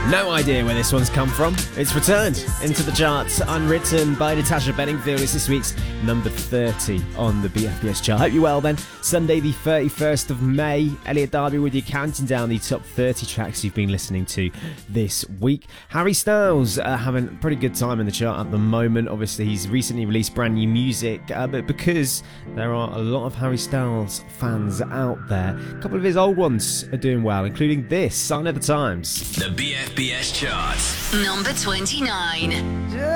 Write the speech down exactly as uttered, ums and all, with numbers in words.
No idea where this one's come from. It's returned into the charts, Unwritten by Natasha Bedingfield. It's this week's number thirty on the B F B S chart. Hope you're well then. Sunday the thirty-first of May. Elliot Darby with you, counting down the top thirty tracks you've been listening to this week. Harry Styles uh, having a pretty good time in the chart at the moment. Obviously he's recently released brand new music, uh, but because there are a lot of Harry Styles fans out there, a couple of his old ones are doing well, including this, Sign of the Times. The B F B S chart. Number twenty-nine.